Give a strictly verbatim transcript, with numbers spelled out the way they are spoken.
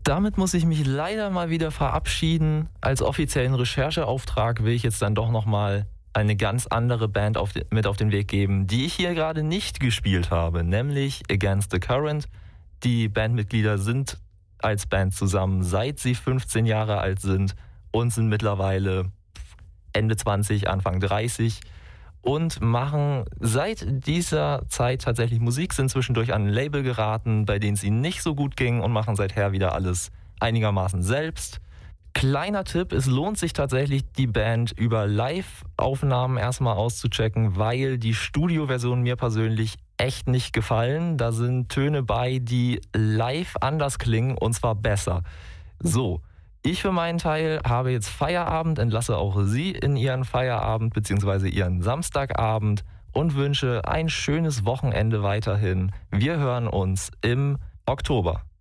Damit muss ich mich leider mal wieder verabschieden. Als offiziellen Rechercheauftrag will ich jetzt dann doch nochmal eine ganz andere Band auf de- mit auf den Weg geben, die ich hier gerade nicht gespielt habe, nämlich Against the Current. Die Bandmitglieder sind als Band zusammen, seit sie fünfzehn Jahre alt sind und sind mittlerweile Ende zwanzig, Anfang dreißig und machen seit dieser Zeit tatsächlich Musik, sind zwischendurch an ein Label geraten, bei denen es ihnen nicht so gut ging und machen seither wieder alles einigermaßen selbst. Kleiner Tipp, es lohnt sich tatsächlich, die Band über Live-Aufnahmen erstmal auszuchecken, weil die Studioversionen mir persönlich echt nicht gefallen. Da sind Töne bei, die live anders klingen und zwar besser. So, ich für meinen Teil habe jetzt Feierabend, entlasse auch Sie in Ihren Feierabend bzw. Ihren Samstagabend und wünsche ein schönes Wochenende weiterhin. Wir hören uns im Oktober.